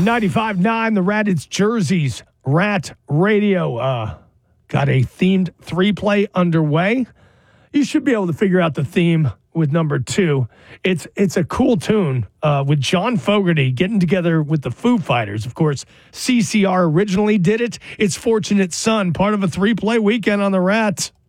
95.9, the Rat, it's Jersey's Rat Radio. Got a themed 3-play underway. You should be able to figure out the theme with number 2. It's a cool tune with John Fogerty getting together with the Foo Fighters. Of course, CCR originally did it. It's Fortunate Son, part of a 3-play weekend on the Rat.